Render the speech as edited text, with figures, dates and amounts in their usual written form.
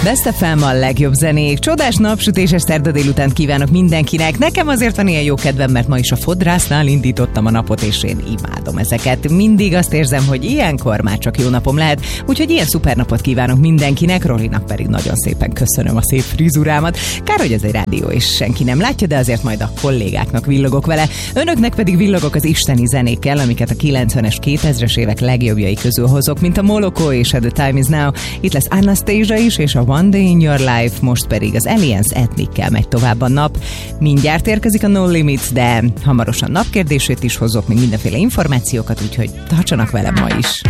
Best FM a legjobb zenék. Csodás napsütéses szerda délután kívánok mindenkinek. Nekem azért van ilyen jó kedvem, mert ma is a fodrásznál indítottam a napot, és én imádom ezeket. Mindig azt érzem, hogy ilyenkor már csak jó napom lehet, úgyhogy ilyen szuper napot kívánok mindenkinek, Rolinak pedig nagyon szépen köszönöm a szép frizurámat. Kár, hogy ez egy rádió, és senki nem látja, de azért majd a kollégáknak villogok vele. Önöknek pedig villogok az isteni zenékkel, amiket a 90-es, 2000-es évek legjobbjai közül hozok, mint a Moloko és a The Time Is Now. Itt lesz Anastasia is, és a One Day in Your Life, most pedig az Aliens Ethnic-kel megy tovább a nap. Mindjárt érkezik a No Limits, de hamarosan napkérdését is hozok, még mindenféle információkat, úgyhogy tartsanak velem ma is.